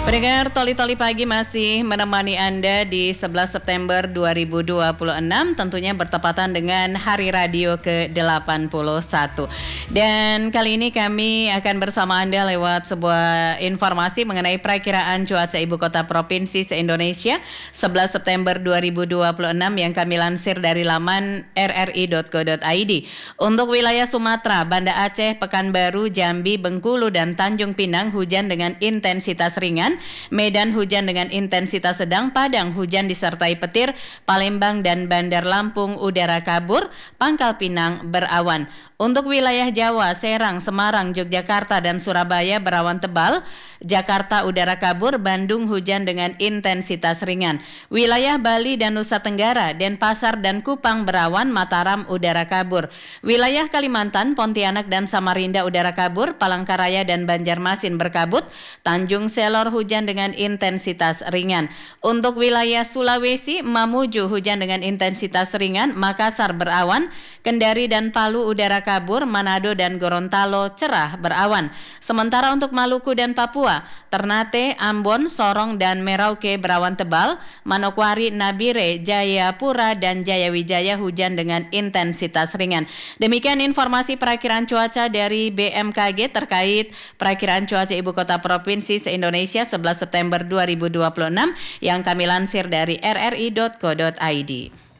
Pendengar Toli-Toli Pagi masih menemani Anda di 11 September 2026, tentunya bertepatan dengan Hari Radio ke-81. Dan kali ini kami akan bersama Anda lewat sebuah informasi mengenai perakiraan cuaca Ibu Kota Provinsi se-Indonesia 11 September 2026 yang kami lansir dari laman rri.co.id. Untuk wilayah Sumatera, Banda Aceh, Pekanbaru, Jambi, Bengkulu, dan Tanjung Pinang hujan dengan intensitas ringan, Medan hujan dengan intensitas sedang, Padang hujan disertai petir, Palembang dan Bandar Lampung udara kabur, Pangkal Pinang berawan. Untuk wilayah Jawa, Serang, Semarang, Yogyakarta, dan Surabaya berawan tebal, Jakarta udara kabur, Bandung hujan dengan intensitas ringan. Wilayah Bali dan Nusa Tenggara, Denpasar dan Kupang berawan, Mataram udara kabur. Wilayah Kalimantan, Pontianak dan Samarinda udara kabur, Palangkaraya dan Banjarmasin berkabut, Tanjung Selor hujan dengan intensitas ringan. Untuk wilayah Sulawesi, Mamuju hujan dengan intensitas ringan, Makassar berawan, Kendari dan Palu udara kabur, Manado dan Gorontalo cerah berawan. Sementara untuk Maluku dan Papua, Ternate, Ambon, Sorong dan Merauke berawan tebal, Manokwari, Nabire, Jayapura dan Jayawijaya hujan dengan intensitas ringan. Demikian informasi perakiraan cuaca dari BMKG terkait perakiraan cuaca Ibu Kota Provinsi se-Indonesia 11 September 2026 yang kami lansir dari rri.co.id.